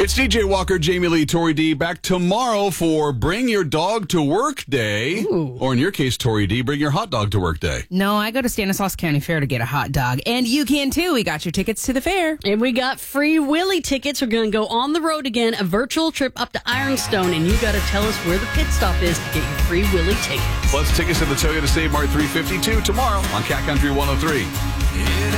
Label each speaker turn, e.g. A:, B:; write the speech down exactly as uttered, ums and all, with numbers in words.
A: It's D J Walker, Jamie Lee, Tori D. Back tomorrow for Bring Your Dog to Work Day.
B: Ooh.
A: Or in your case, Tori D, Bring Your Hot Dog to Work Day.
B: No, I go to Stanislaus County Fair to get a hot dog. And you can too. We got your tickets to the fair.
C: And we got free Willie tickets. We're going to go on the road again, a virtual trip up to Ironstone. And you got to tell us where the pit stop is to get your free Willie tickets.
A: Plus tickets to the Toyota Save Mart three fifty-two tomorrow on Cat Country one oh three.